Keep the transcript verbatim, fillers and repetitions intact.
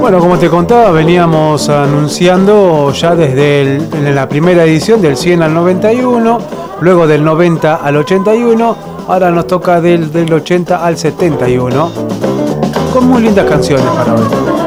Bueno, como te contaba, veníamos anunciando ya desde el, en la primera edición del cien al noventa y uno, luego del noventa al ochenta y uno, ahora nos toca del, del ochenta al setenta y uno, con muy lindas canciones para hoy.